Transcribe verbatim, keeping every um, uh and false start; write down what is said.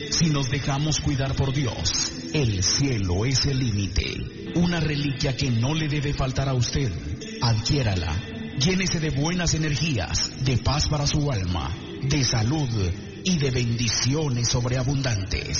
Si nos dejamos cuidar por Dios, el cielo es el límite. Una reliquia que no le debe faltar a usted. Adquiérala. Llénese de buenas energías, de paz para su alma, de salud y de bendiciones sobreabundantes.